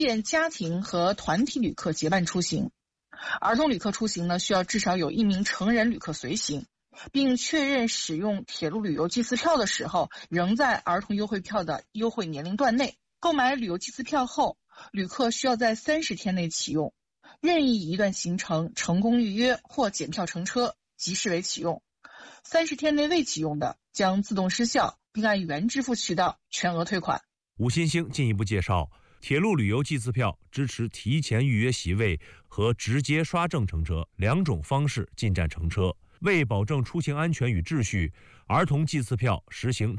荐家庭和团体旅客结伴出行。儿童旅客出行呢，需要至少有1名成人旅客随行，并确认使用铁路旅游祭次票的时候仍在儿童优惠票的优惠年龄段内。购买旅游祭次票后，旅客需要在30天内启用，任意一段行程成功预约或检票乘车即视为启用。30天内未启用的将自动失效，并按原支付渠道全额退款。 吴新兴进一步介绍，铁路旅游祭次票支持提前预约席位和直接刷证乘车2种方式进站乘车。为保证出行安全与秩序，儿童祭次票实行